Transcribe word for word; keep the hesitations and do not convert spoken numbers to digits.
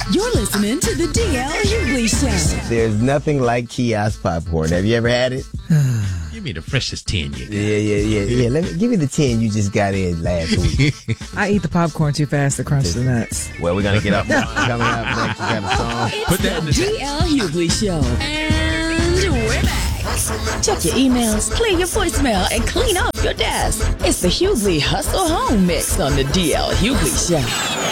You're listening to the D L Hughley Show. There's nothing like kiosk popcorn. Have you ever had it? Give me the freshest ten you got. Yeah, yeah, yeah, yeah. Let me give me the ten you just got in last week. I eat the popcorn too fast to crunch the nuts. Well, we're gonna get up. Coming up next, we got a song. It's Put that the in the D L Hughley Show. And we're back. Check your emails, clear your voicemail, and clean up your desk. It's the Hughley Hustle Home Mix on the D L Hughley Show.